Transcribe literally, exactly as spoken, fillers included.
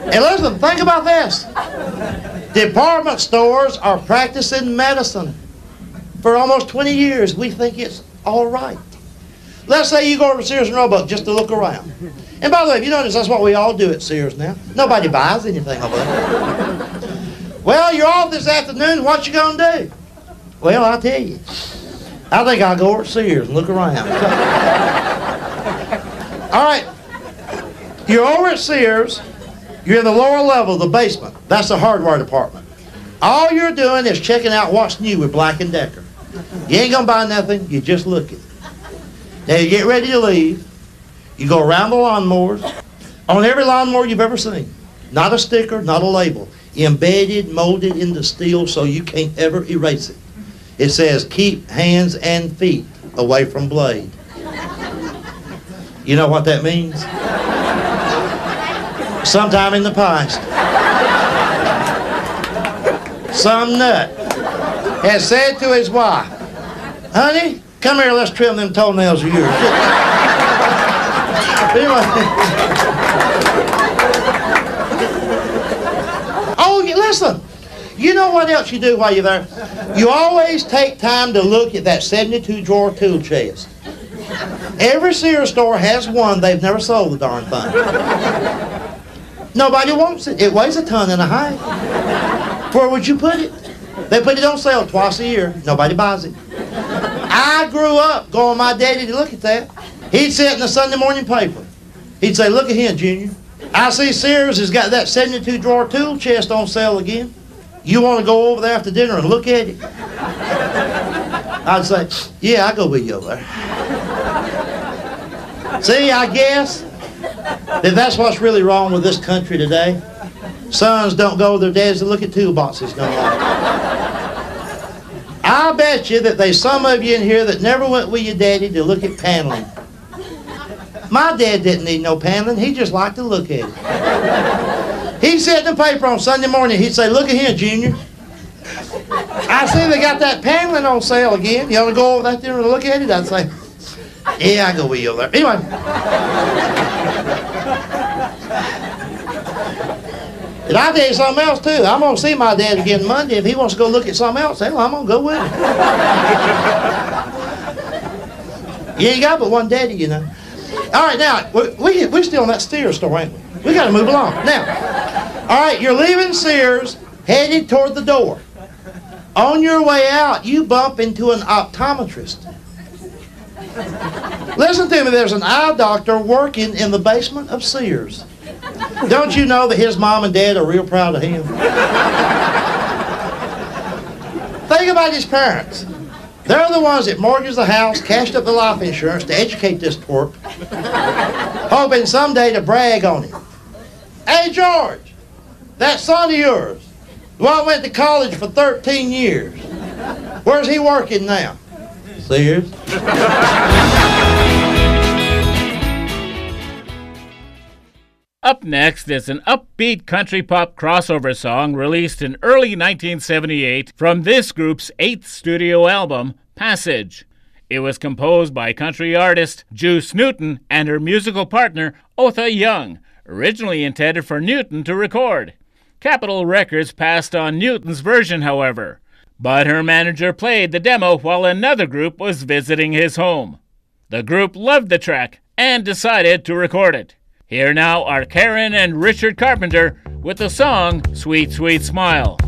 And listen, think about this. Department stores are practicing medicine for almost twenty years. We think it's all right. Let's say you go over to Sears and Roebuck just to look around. And by the way, if you notice, that's what we all do at Sears now. Nobody buys anything over there. Well, you're off this afternoon. What you gonna do? Well, I'll tell you. I think I'll go over to Sears and look around. All right. You're over at Sears. You're in the lower level, the basement. That's the hardware department. All you're doing is checking out what's new with Black and Decker. You ain't gonna buy nothing. You're just looking. Now you get ready to leave. You go around the lawnmowers. On every lawnmower you've ever seen. Not a sticker, not a label. Embedded, molded into steel so you can't ever erase it. It says, keep hands and feet away from blade. You know what that means? Sometime in the past, some nut has said to his wife, honey, come here, let's trim them toenails of yours. Anyway. Oh, listen. You know what else you do while you're there? You always take time to look at that seventy-two drawer tool chest. Every Sears store has one. They've never sold the darn thing. Nobody wants it. It weighs a ton and a half. Where would you put it? They put it on sale twice a year. Nobody buys it. I grew up going with my daddy to look at that. He'd sit in the Sunday morning paper. He'd say, look at him, Junior. I see Sears has got that seventy-two drawer tool chest on sale again. You want to go over there after dinner and look at it? I'd say, yeah, I'll go with you over there. See, I guess that that's what's really wrong with this country today. Sons don't go with their dads to look at toolboxes no more. I bet you that there's some of you in here that never went with your daddy to look at paneling. My dad didn't need no paneling. He just liked to look at it. He'd sit in the paper on Sunday morning. He'd say, look at here, Junior. I see they got that paneling on sale again. You want to go over there and look at it? I'd say, yeah, I'll go with you over there. Anyway. And I'll tell you something else, too. I'm going to see my dad again Monday. If he wants to go look at something else, hell, I'm going to go with him. You ain't got but one daddy, you know. All right, now, we, we, we're still in that Sears store, ain't we? We got to move along. Now, all right, you're leaving Sears, headed toward the door. On your way out, you bump into an optometrist. Listen to me, there's an eye doctor working in the basement of Sears. Don't you know that his mom and dad are real proud of him? Think about his parents. They're the ones that mortgaged the house, cashed up the life insurance to educate this twerp, hoping someday to brag on him. Hey, George, that son of yours, the one went to college for thirteen years. Where's he working now? Sears. Up next is an upbeat country pop crossover song released in early nineteen seventy-eight from this group's eighth studio album, Passage. It was composed by country artist Juice Newton and her musical partner, Otha Young, originally intended for Newton to record. Capitol Records passed on Newton's version, however, but her manager played the demo while another group was visiting his home. The group loved the track and decided to record it. Here now are Karen and Richard Carpenter with the song Sweet Sweet Smile.